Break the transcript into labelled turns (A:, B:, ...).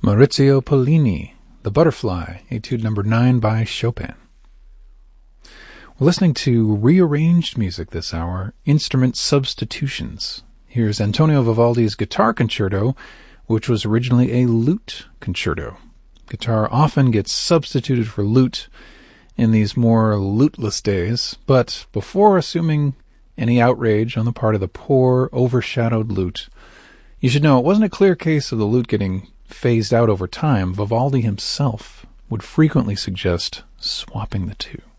A: Maurizio Pollini, The Butterfly, Etude number 9 by Chopin. We're listening to rearranged music this hour, instrument substitutions. Here's Antonio Vivaldi's Guitar Concerto, which was originally a lute concerto. Guitar often gets substituted for lute in these more luteless days, but before assuming any outrage on the part of the poor, overshadowed lute, you should know it wasn't a clear case of the lute getting phased out over time. Vivaldi himself would frequently suggest swapping the two.